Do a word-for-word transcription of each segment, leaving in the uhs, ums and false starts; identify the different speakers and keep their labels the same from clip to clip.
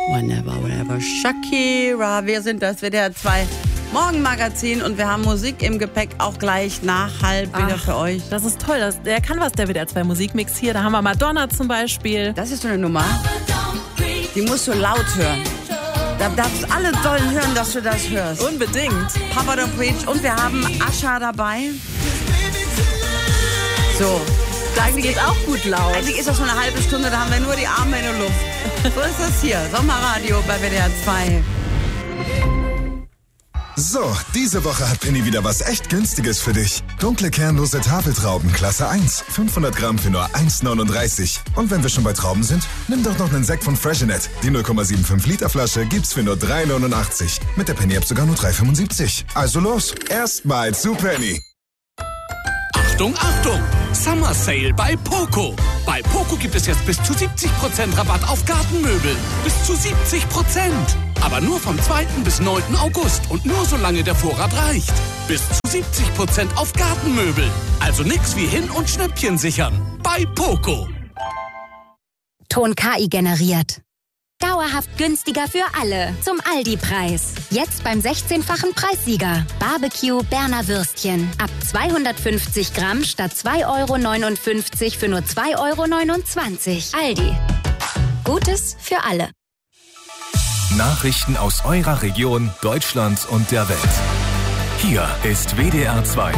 Speaker 1: Whenever, wherever. Shakira, wir sind das W D R zwei Morgenmagazin und wir haben Musik im Gepäck, auch gleich nach halb wieder
Speaker 2: Ach,
Speaker 1: für euch.
Speaker 2: Das ist toll, das, der kann was, der W D R zwei Musikmix hier. Da haben wir Madonna zum Beispiel.
Speaker 1: Das ist so eine Nummer, die musst du laut hören. Da darfst alle sollen hören, dass du das hörst.
Speaker 2: Unbedingt.
Speaker 1: Papa Don't Preach und wir haben Ascha dabei. So.
Speaker 2: Eigentlich geht auch gut laut.
Speaker 1: Eigentlich ist das so eine halbe Stunde, da haben wir nur die Arme in der Luft. So ist das hier. Sommerradio bei W D R zwei.
Speaker 3: So, diese Woche hat Penny wieder was echt Günstiges für dich. Dunkle kernlose Tafeltrauben Klasse eins. fünfhundert Gramm für nur eins neununddreißig. Und wenn wir schon bei Trauben sind, nimm doch noch einen Sekt von Freshenet. Die null Komma fünfundsiebzig Liter Flasche gibt's für nur drei neunundachtzig. Mit der Penny-App sogar nur drei fünfundsiebzig. Also los, erstmal zu Penny.
Speaker 4: Achtung, Achtung! Summer Sale bei Poco. Bei Poco gibt es jetzt bis zu siebzig Prozent Rabatt auf Gartenmöbel. Bis zu siebzig Prozent. Aber nur vom zweiten bis neunten August und nur solange der Vorrat reicht. Bis zu siebzig Prozent auf Gartenmöbel. Also nix wie hin- und Schnäppchen sichern. Bei Poco.
Speaker 5: Ton K I generiert. Dauerhaft günstiger für alle. Zum Aldi-Preis. Jetzt beim sechzehnfachen Preissieger. Barbecue Berner Würstchen. Ab zweihundertfünfzig Gramm statt zwei Euro neunundfünfzig für nur zwei Euro neunundzwanzig. Aldi. Gutes für alle.
Speaker 6: Nachrichten aus eurer Region, Deutschland und der Welt. Hier ist W D R zwei.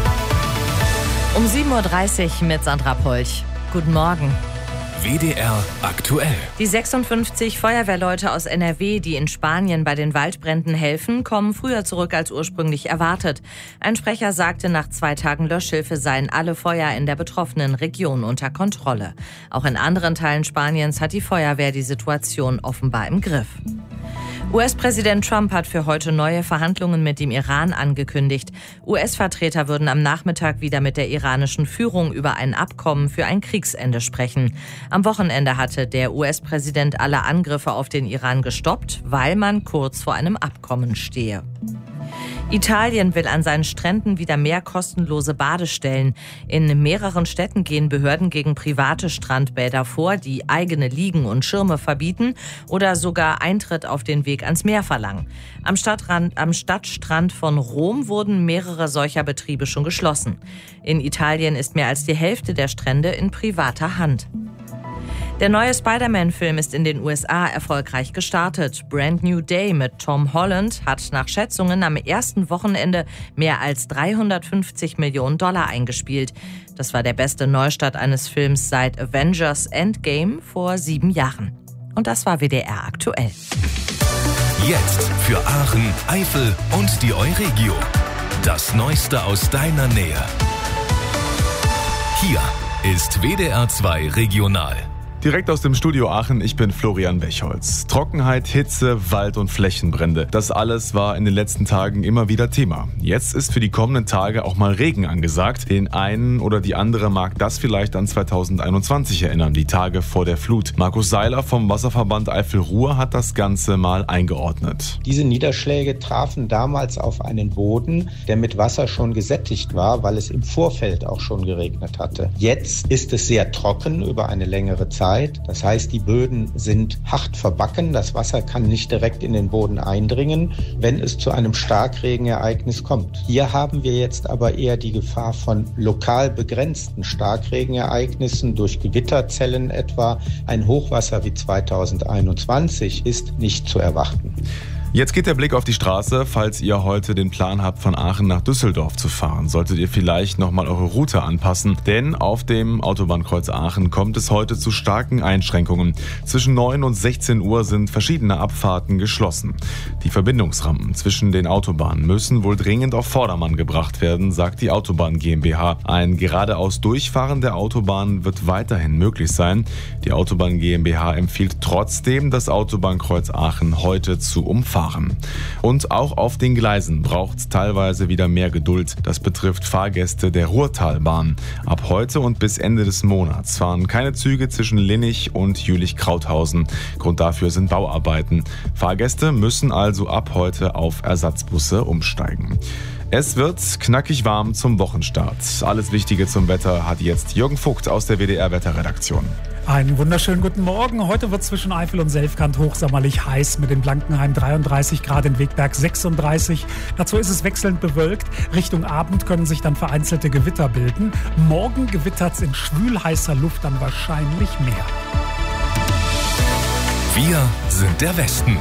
Speaker 7: Um sieben Uhr dreißig mit Sandra Polch. Guten Morgen.
Speaker 6: W D R aktuell.
Speaker 7: Die sechsundfünfzig Feuerwehrleute aus N R W, die in Spanien bei den Waldbränden helfen, kommen früher zurück als ursprünglich erwartet. Ein Sprecher sagte, nach zwei Tagen Löschhilfe seien alle Feuer in der betroffenen Region unter Kontrolle. Auch in anderen Teilen Spaniens hat die Feuerwehr die Situation offenbar im Griff. U S-Präsident Trump hat für heute neue Verhandlungen mit dem Iran angekündigt. U S-Vertreter würden am Nachmittag wieder mit der iranischen Führung über ein Abkommen für ein Kriegsende sprechen. Am Wochenende hatte der U S-Präsident alle Angriffe auf den Iran gestoppt, weil man kurz vor einem Abkommen stehe. Italien will an seinen Stränden wieder mehr kostenlose Badestellen. In mehreren Städten gehen Behörden gegen private Strandbäder vor, die eigene Liegen und Schirme verbieten oder sogar Eintritt auf den Weg ans Meer verlangen. Am Stadtrand, am Stadtstrand von Rom wurden mehrere solcher Betriebe schon geschlossen. In Italien ist mehr als die Hälfte der Strände in privater Hand. Der neue Spider-Man-Film ist in den U S A erfolgreich gestartet. Brand New Day mit Tom Holland hat nach Schätzungen am ersten Wochenende mehr als dreihundertfünfzig Millionen Dollar eingespielt. Das war der beste Neustart eines Films seit Avengers Endgame vor sieben Jahren. Und das war W D R aktuell.
Speaker 6: Jetzt für Aachen, Eifel und die Euregio. Das Neueste aus deiner Nähe. Hier ist W D R zwei Regional.
Speaker 8: Direkt aus dem Studio Aachen, ich bin Florian Bechholz. Trockenheit, Hitze, Wald- und Flächenbrände. Das alles war in den letzten Tagen immer wieder Thema. Jetzt ist für die kommenden Tage auch mal Regen angesagt. Den einen oder die andere mag das vielleicht an zweitausendeinundzwanzig erinnern, die Tage vor der Flut. Markus Seiler vom Wasserverband Eifel-Ruhr hat das Ganze mal eingeordnet.
Speaker 9: Diese Niederschläge trafen damals auf einen Boden, der mit Wasser schon gesättigt war, weil es im Vorfeld auch schon geregnet hatte. Jetzt ist es sehr trocken über eine längere Zeit. Das heißt, die Böden sind hart verbacken. Das Wasser kann nicht direkt in den Boden eindringen, wenn es zu einem Starkregenereignis kommt. Hier haben wir jetzt aber eher die Gefahr von lokal begrenzten Starkregenereignissen durch Gewitterzellen etwa. Ein Hochwasser wie zweitausendeinundzwanzig ist nicht zu erwarten.
Speaker 8: Jetzt geht der Blick auf die Straße. Falls ihr heute den Plan habt, von Aachen nach Düsseldorf zu fahren, solltet ihr vielleicht nochmal eure Route anpassen. Denn auf dem Autobahnkreuz Aachen kommt es heute zu starken Einschränkungen. Zwischen neun und sechzehn Uhr sind verschiedene Abfahrten geschlossen. Die Verbindungsrampen zwischen den Autobahnen müssen wohl dringend auf Vordermann gebracht werden, sagt die Autobahn GmbH. Ein geradeaus Durchfahren der Autobahn wird weiterhin möglich sein. Die Autobahn GmbH empfiehlt trotzdem, das Autobahnkreuz Aachen heute zu umfahren. Und auch auf den Gleisen braucht es teilweise wieder mehr Geduld. Das betrifft Fahrgäste der Ruhrtalbahn. Ab heute und bis Ende des Monats fahren keine Züge zwischen Linnich und Jülich-Krauthausen. Grund dafür sind Bauarbeiten. Fahrgäste müssen also ab heute auf Ersatzbusse umsteigen. Es wird knackig warm zum Wochenstart. Alles Wichtige zum Wetter hat jetzt Jürgen Vogt aus der W D R-Wetterredaktion.
Speaker 10: Einen wunderschönen guten Morgen. Heute wird zwischen Eifel und Selfkant hochsommerlich heiß mit in Blankenheim dreiunddreißig Grad, in Wegberg sechsunddreißig. Dazu ist es wechselnd bewölkt. Richtung Abend können sich dann vereinzelte Gewitter bilden. Morgen gewittert's in schwül-heißer Luft dann wahrscheinlich mehr.
Speaker 6: Wir sind der Westen.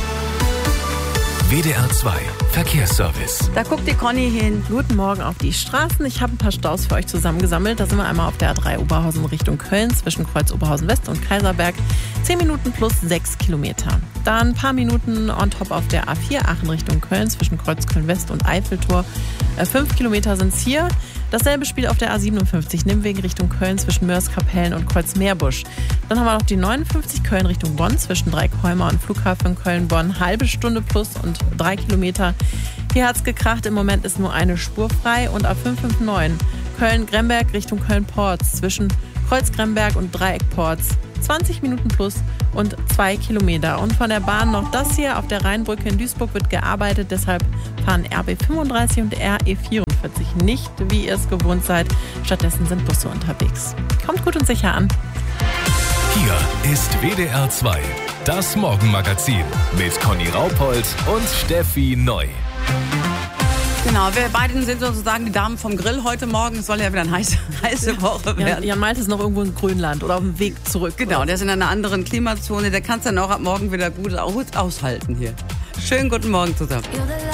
Speaker 6: W D R zwei Verkehrsservice.
Speaker 1: Da guckt die Conny hin.
Speaker 2: Guten Morgen auf die Straßen. Ich habe ein paar Staus für euch zusammengesammelt. Da sind wir einmal auf der A drei Oberhausen Richtung Köln zwischen Kreuz Oberhausen West und Kaiserberg. zehn Minuten plus sechs Kilometer. Dann ein paar Minuten on top auf der A vier Aachen Richtung Köln zwischen Kreuz Köln West und Eiffeltor. fünf Kilometer sind es hier. Dasselbe Spiel auf der A siebenundfünfzig Nimmwegen Richtung Köln zwischen Mörs-Kapellen und Kreuz-Meerbusch. Dann haben wir noch die neunundfünfzig Köln Richtung Bonn zwischen Dreieckholmer und Flughafen Köln-Bonn. Halbe Stunde plus und drei Kilometer. Hier hat's gekracht. Im Moment ist nur eine Spur frei. Und A fünf fünf neun Köln-Gremberg Richtung Köln-Porz zwischen Kreuz-Gremberg und Dreieck-Porz. zwanzig Minuten plus und zwei Kilometer. Und von der Bahn noch das hier. Auf der Rheinbrücke in Duisburg wird gearbeitet. Deshalb fahren R B fünfunddreißig und R E vierundvierzig nicht, wie ihr es gewohnt seid. Stattdessen sind Busse unterwegs. Kommt gut und sicher an.
Speaker 6: Hier ist W D R zwei, das Morgenmagazin mit Conny Raupold und Steffi Neu.
Speaker 1: Genau, wir beiden sind sozusagen die Damen vom Grill heute Morgen. Es soll ja wieder eine heiße, heiße Woche werden.
Speaker 2: Jan, Jan Malte ist noch irgendwo in Grönland oder auf dem Weg zurück.
Speaker 1: Genau, der ist in einer anderen Klimazone. Der kann es dann auch ab morgen wieder gut aushalten hier. Schönen guten Morgen zusammen.